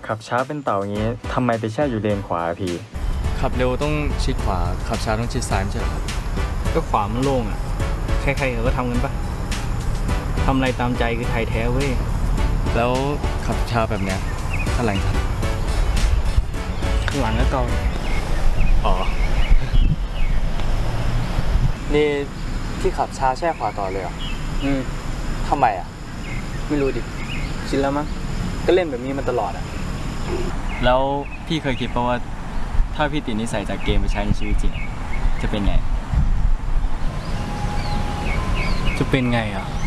ขับช้าเป็นเต่าอย่างนี้ทำไมไปแช่อยู่เลนขวาพี่ขับเร็วต้องชิดขวาขับช้าต้องชิดซ้ายไม่ใช่เหรอครับก็ขวามันโล่งอ่ะใครๆเขาก็ทำกันปะทำอะไรตามใจคือไทยแท้เว้ยแล้วขับช้าแบบเนี้ยข้างหลังครับข้างหลังก็เกาอ๋อนี่พี่ขับช้าแช่ขวาต่อเลยเหรอทำไมอ่ะไม่รู้ดิชินแล้วมั้งก็เล่นแบบนี้มันตลอดอ่ะแล้วพี่เคยคิดป่ะว่าถ้าพี่ติดนิสัยจากเกมไปใช้ในชีวิตจริงจะเป็นไงจะเป็นไงอ่ะ